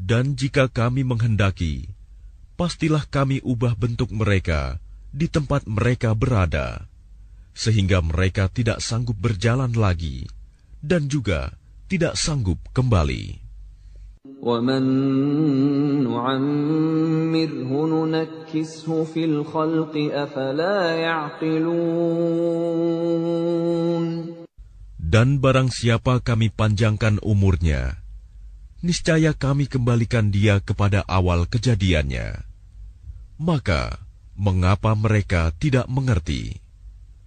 Dan jika kami menghendaki, pastilah kami ubah bentuk mereka di tempat mereka berada, sehingga mereka tidak sanggup berjalan lagi, dan juga tidak sanggup kembali. وَمَن نُّعَمِّرْهُ نُنَكِّسْهُ فِي الْخَلْقِ أَفَلَا يَعْقِلُونَ. Dan barang siapa kami panjangkan umurnya, niscaya kami kembalikan dia kepada awal kejadiannya. Maka, mengapa mereka tidak mengerti?